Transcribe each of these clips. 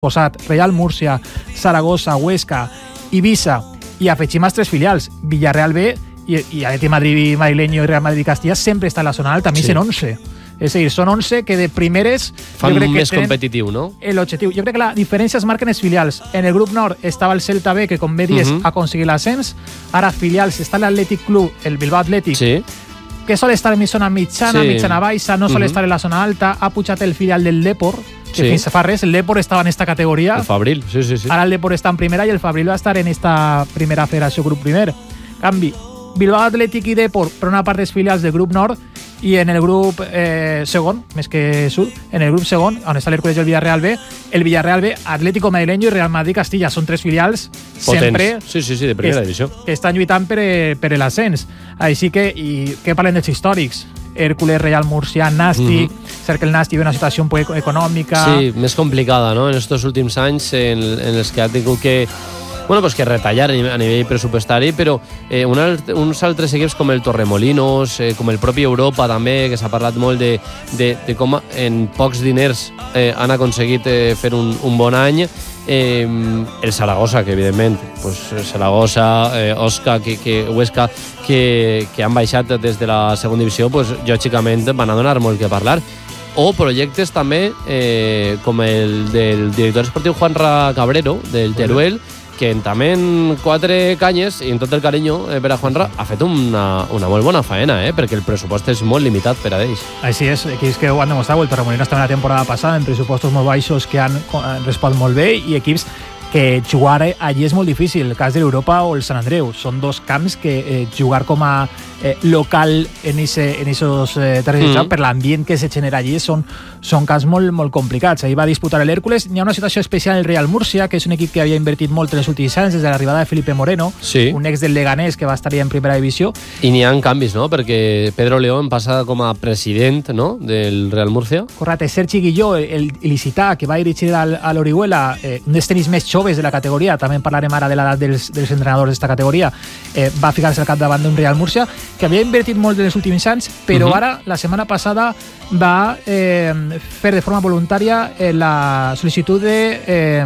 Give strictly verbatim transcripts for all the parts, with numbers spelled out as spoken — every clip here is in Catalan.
posat Real Múrcia, Saragossa, Huesca, Ibiza i afegim els tres filials, Villarreal B i, i Atleti Madrid madrileño i Real Madrid Castilla sempre està en la zona alta, a mi sí. En once. És a dir, són onze que de primeres fan més competitiu, no? L'objectiu. Jo crec que la diferència es marca en els filials. En el grup nord estava el Celta B, que com bé dies uh -huh. ha aconseguit l'ascens. Ara filials està l'Atlètic Club, el Bilbao Atlètic, sí. que sol estar en mi zona mitjana, sí. mitjana baixa, no sol uh -huh. estar en la zona alta. Ha pujat el filial del Depor, que sí. fins fa res, el Depor estava en esta categoria. El Fabril, sí, sí, sí. Ara el Depor està en primera i el Fabril va estar en esta primera federació grup primer. Canvi, Bilbao Atlètic i Depor per una part dels filials del grup nord i en el grup eh, segon, més que sud, en el grup segon, on està l'Hércules i el Villarreal B, el Villarreal B, Atlético Madrileño i Real Madrid Castilla. Són tres filials potents. Sempre sí, sí, sí, de primera divisió. Que estan lluitant per, per l'ascens. Així que, i què parlem dels històrics? Hércules, Real Murcia, Nàstic, uh -huh. cert que el Nàstic ve una situació un poc econòmica... Sí, més complicada, no?, en estos últims anys en, en els que ha tingut que bueno, pues que retallar a nivell pressupostari, però eh, una, uns altres equips com el Torremolinos, eh, com el propi Europa també, que s'ha parlat molt de, de, de com en pocs diners eh, han aconseguit eh, fer un, un bon any. Eh, el Saragossa, que evidentment pues, Saragossa, eh, Osca, que, que, Huesca, que, que han baixat des de la segona divisió, pues, lògicament van a donar molt que parlar. O projectes també eh, com el del director esportiu Juanra Cabrero, del Teruel, que també en quatre canyes i en tot el carinyo eh, per a Juanra ha fet una, una molt bona faena, eh, perquè el pressupost és molt limitat per a ells. Així és, equips que ho han demostrat, el Torremolinos també la temporada passada en pressupostos molt baixos que han respost molt bé i equips que jugar allí és molt difícil. El cas de l'Europa o el Sant Andreu són dos camps que eh, jugar com a eh, local en aquests eh, terrenys mm. per l'ambient que se genera allí són, són camps molt, molt complicats. Ahir va disputar l'Hércules. Hi ha una situació especial en el Real Múrcia, que és un equip que havia invertit molt en els últims anys des de l'arribada de Felipe Moreno, sí. un ex del Leganés que va estar en primera divisió. I n'hi ha canvis, no?, perquè Pedro León passa com a president, no?, del Real Múrcia. Correcte. Sergi Guilló, el il·licità, que va dirigir al, a l'Orihuela, eh, un dels tenis més joves de la categoria, també en parlarem ara de l'edat dels, dels entrenadors d'esta categoria, eh, va ficar-se al capdavant d'un Real Múrcia que havia invertit molt en els últims anys, però uh-huh. ara, la setmana passada, va eh, fer de forma voluntària eh, la sol·licitud de, eh,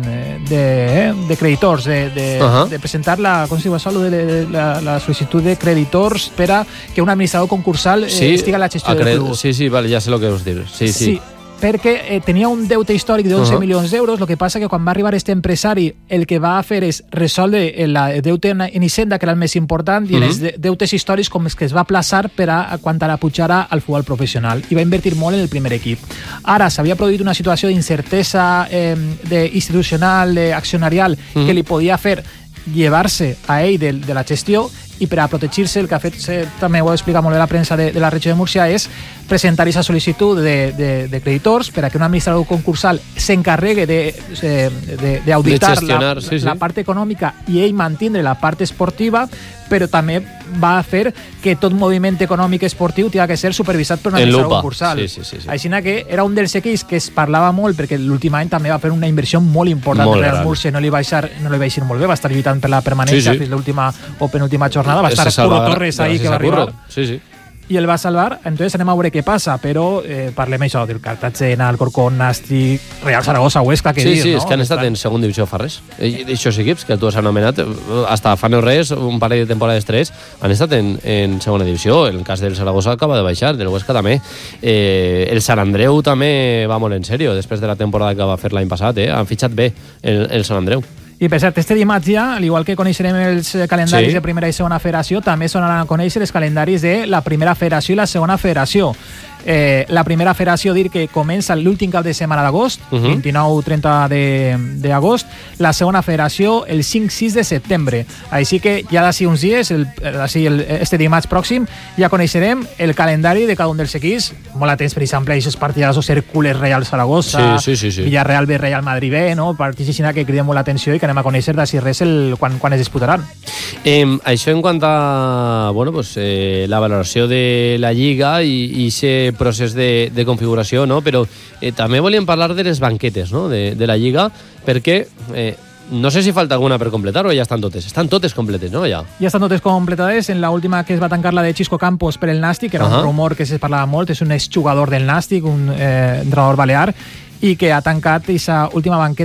de, eh, de creditors, de, de, uh-huh. de presentar la, com si va de, de, la, la sol·licitud de creditors per a que un administrador concursal eh, sí, estigui a la gestió acre- del club. Sí, sí, vale, ja sé el que us dir. Sí, sí. sí. perquè eh, tenia un deute històric d'onze uh-huh. milions d'euros. El que passa que quan va arribar este empresari, el que va fer és resoldre el deute en Hisenda, que era el més important, i uh-huh. els deutes històrics com els que es va plaçar per a, a quan ara pujara al futbol professional, i va invertir molt en el primer equip. Ara s'havia produït una situació d'incertesa eh, de institucional, eh, accionarial, uh-huh. que li podia fer llevar-se a ell de, de la gestió, i per a protegir-se, el que ha fet, també ho ha explicat molt bé la premsa de, de la regió de Múrcia, és presentar aquesta sol·licitud de, de, de creditors per a que un administrador concursal s'encarregue d'auditar la, sí, sí. la part econòmica i ell mantindre la part esportiva, però també va fer que tot moviment econòmic esportiu tingui que ser supervisat per un administrador concursal. Sí, sí, sí, sí. Així que era un dels equips que es parlava molt, perquè l'últim any també va fer una inversió molt important en Real Múrcia, no li va deixar, no li va deixar molt bé, va estar lluitant per la permanència sí, sí. fins l'última o penúltima jornada, va estar Puro Torres ahí que va arribar. Sí, sí. I el va salvar, entonces anem a veure què passa, però eh, parlem això del Cartagena, el Corcón, Nàstic, Real Zaragoza, Huesca, que sí, dir, sí, no? és que han estat en segona divisió fa res. Aquests equips que tu has anomenat, hasta fa no res, un parell de temporades tres, han estat en, en segona divisió. En el cas del Zaragoza acaba de baixar, del Huesca també. Eh, el Sant Andreu també va molt en sèrio, després de la temporada que va fer l'any passat, eh? Han fitxat bé el, el Sant Andreu. I per cert, este dimarts ja, al igual que coneixerem els calendaris sí. de primera i segona federació, també s'anaran a conèixer els calendaris de la primera federació i la segona federació. Eh, la primera federació, dir que comença l'últim cap de setmana d'agost, uh-huh. vint-i-nou trenta d'agost, la segona federació el cinc sis de setembre. Així que ja d'ací uns dies, el, d'ací el, este dimarts pròxim, ja coneixerem el calendari de cada un dels equips. Molt atents, per exemple, a aquests partidazos Hércules, Real Zaragoza, sí, sí, sí, sí. Villarreal B, Real Madrid B, no? Partits així que cridem molt l'atenció i que anem a conèixer d'ací res el, quan, quan es disputaran. Eh, això en quant a bueno, pues, eh, la valoració de la Lliga i aquest procés de, de configuració, no? Però eh, també volíem parlar de les banquetes, no? de, de la Lliga, perquè eh, no sé si falta alguna per completar o ja estan totes. Estan totes completes, no? Ja, ja estan totes completades. En l'última que es va tancar la de Xisco Campos per el Nàstic, que era uh-huh. un rumor que se parlava molt, és un exjugador del Nàstic, un eh, entrenador balear, i que ha tancat aquesta última banqueta